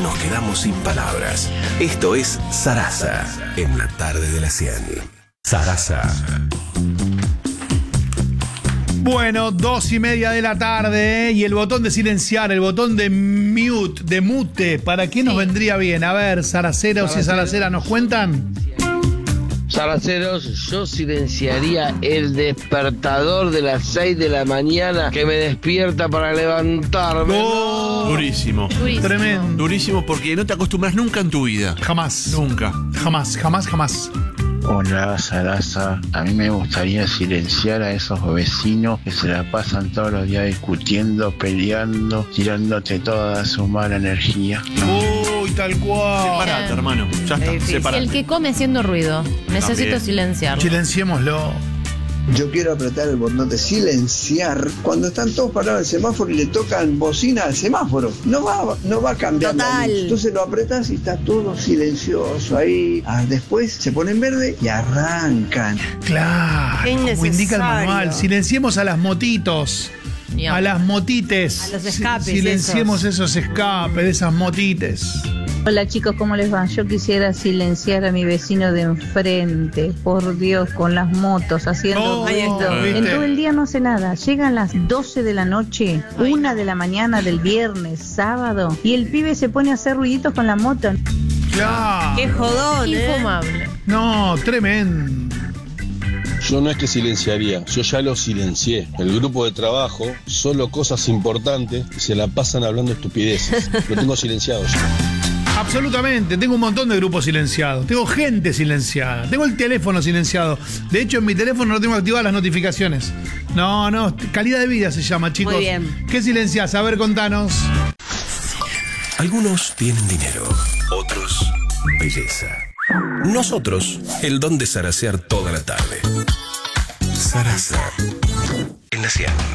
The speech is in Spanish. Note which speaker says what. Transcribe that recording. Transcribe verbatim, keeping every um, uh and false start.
Speaker 1: nos quedamos sin palabras. Esto es Sarasa, en la tarde de la cien. Sarasa.
Speaker 2: Bueno, dos y media de la tarde, ¿eh? Y el botón de silenciar, el botón de mute, de mute, ¿para qué nos sí. vendría bien? A ver, Saraceros y Saraceras, ¿nos cuentan?
Speaker 3: Saraceros, yo silenciaría el despertador de las seis de la mañana que me despierta para levantarme.
Speaker 4: Oh, no. Durísimo.
Speaker 2: Durísimo. Tremendo.
Speaker 4: Durísimo porque no te acostumbras nunca en tu vida.
Speaker 2: Jamás.
Speaker 4: Nunca.
Speaker 2: Jamás, jamás, jamás.
Speaker 5: Hola, Sarasa. A mí me gustaría silenciar a esos vecinos que se la pasan todos los días discutiendo, peleando, tirándote toda su mala energía.
Speaker 2: Uy, tal cual.
Speaker 4: Separate, hermano. Ya está, separate.
Speaker 6: El que come haciendo ruido. Necesito También. silenciarlo.
Speaker 2: Silenciémoslo.
Speaker 7: Yo quiero apretar el botón de silenciar cuando están todos parados en el semáforo y le tocan bocina al semáforo. No va, no va a cambiar la luz. Entonces lo apretas y está todo silencioso ahí. Ah, después se pone en verde y arrancan.
Speaker 2: Claro, como indica el manual. Silenciemos a las motitos. Digamos. A las motites.
Speaker 6: A los escapes.
Speaker 2: Silenciemos esos, esos escapes de esas motites.
Speaker 8: Hola chicos, ¿cómo les va? Yo quisiera silenciar a mi vecino de enfrente, por Dios, con las motos, haciendo
Speaker 2: oh,
Speaker 8: ruido. En todo el día no hace nada. Llegan las doce de la noche, una de la mañana del viernes, sábado, y el pibe se pone a hacer ruiditos con la moto.
Speaker 2: Claro.
Speaker 6: ¡Qué jodón! Infumable. ¿eh?
Speaker 2: No, tremendo.
Speaker 9: Yo no es que silenciaría, yo ya lo silencié. El grupo de trabajo, solo cosas importantes, y se la pasan hablando estupideces. Lo tengo silenciado ya.
Speaker 2: Absolutamente, tengo un montón de grupos silenciados, tengo gente silenciada, tengo el teléfono silenciado. De hecho, en mi teléfono no tengo activadas las notificaciones. No, no, calidad de vida se llama, chicos.
Speaker 6: Muy bien.
Speaker 2: ¿Qué silenciás? A ver, contanos.
Speaker 1: Algunos tienen dinero, otros belleza. Nosotros, el don de zarasear toda la tarde. Sarasa, en la cien.